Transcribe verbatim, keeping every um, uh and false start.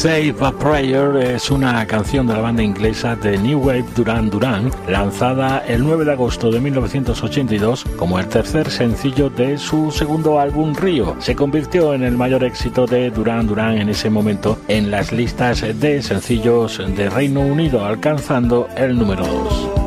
Save a Prayer es una canción de la banda inglesa de New Wave Duran Duran, lanzada el nueve de agosto de mil novecientos ochenta y dos como el tercer sencillo de su segundo álbum Rio. Se convirtió en el mayor éxito de Duran Duran en ese momento en las listas de sencillos de Reino Unido, alcanzando el número dos.